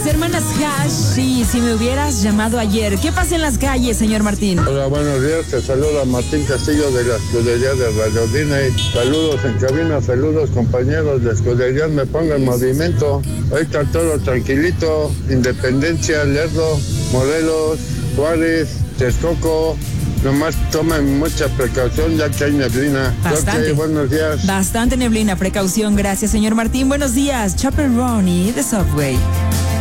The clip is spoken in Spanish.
hermanas Hash y Si me hubieras llamado ayer. ¿Qué pasa en las calles, señor Martín? Hola, buenos días. Te saluda Martín Castillo de la escudería de Radio Disney. Saludos en cabina, saludos compañeros de escudería. Me pongo en movimiento. Hoy está todo tranquilito. Independencia, Lerdo, Morelos, Juárez, Texcoco. Nomás tomen mucha precaución ya que hay neblina. Bastante. Buenos días. Bastante neblina, precaución. Gracias, señor Martín. Buenos días. Chopper Ronnie de Subway.